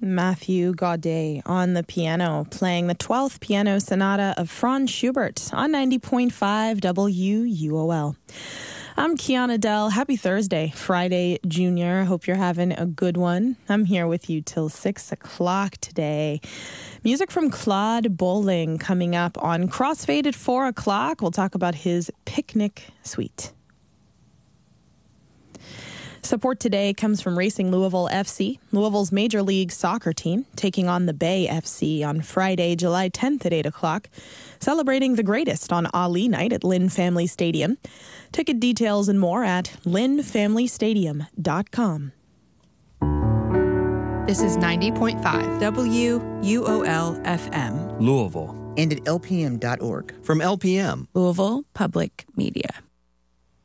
Matthew Gaudet on the piano, playing the 12th Piano Sonata of Franz Schubert on 90.5 WUOL. I'm Kiana Dell. Happy Thursday, Friday, Junior. Hope you're having a good one. I'm here with you till 6 o'clock today. Music from Claude Bolling coming up on Crossfade at 4 o'clock. We'll talk about his Picnic Suite. Support today comes from Racing Louisville FC, Louisville's Major League Soccer team, taking on the Bay FC on Friday, July 10th at 8 o'clock, celebrating the greatest on Ali Night at Lynn Family Stadium. Ticket details and more at lynnfamilystadium.com. This is 90.5 WUOL FM. Louisville. And at lpm.org. From LPM. Louisville Public Media.